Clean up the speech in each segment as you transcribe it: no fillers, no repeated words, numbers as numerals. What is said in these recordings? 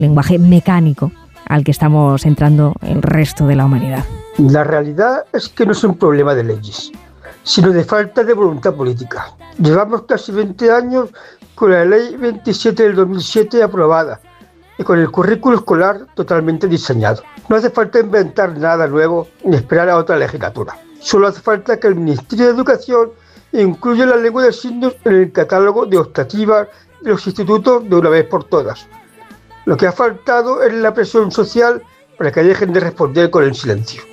lenguaje mecánico al que estamos entrando el resto de la humanidad. La realidad es que no es un problema de leyes, sino de falta de voluntad política. Llevamos casi 20 años con la Ley 27 del 2007 aprobada y con el currículo escolar totalmente diseñado. No hace falta inventar nada nuevo ni esperar a otra legislatura. Solo hace falta que el Ministerio de Educación incluya la lengua de signos en el catálogo de optativas de los institutos de una vez por todas. Lo que ha faltado es la presión social para que dejen de responder con el silencio.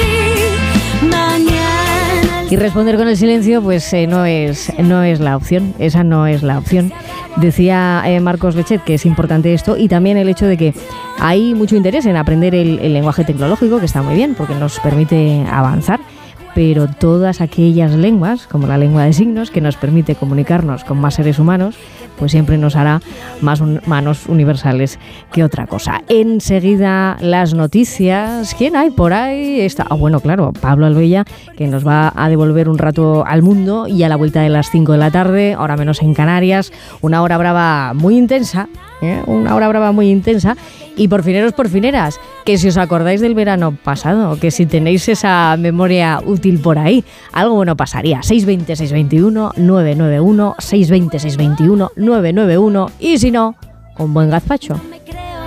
Y responder con el silencio, pues no es la opción. Esa no es la opción. Decía Marcos Lechet que es importante esto, y también el hecho de que hay mucho interés en aprender el lenguaje tecnológico, que está muy bien porque nos permite avanzar, pero todas aquellas lenguas, como la lengua de signos, que nos permite comunicarnos con más seres humanos, pues siempre nos hará más humanos universales que otra cosa. Enseguida las noticias. ¿Quién hay por ahí? Bueno, claro, Pablo Albella, que nos va a devolver un rato al mundo, y a la vuelta de las 5 de la tarde, hora menos en Canarias, una hora brava muy intensa, una hora brava muy intensa. Y por fineras, que si os acordáis del verano pasado, que si tenéis esa memoria útil por ahí, algo bueno pasaría. 620-621-991, 620-621-991, y si no, un buen gazpacho.